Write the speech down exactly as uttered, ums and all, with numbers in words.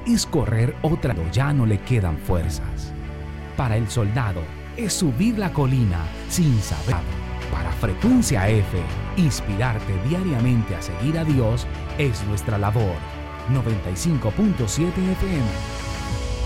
es correr otra, ya no le quedan fuerzas. Para el soldado es subir la colina sin saber. Para Frecuencia F, inspirarte diariamente a seguir a Dios es nuestra labor. noventa y cinco punto siete F M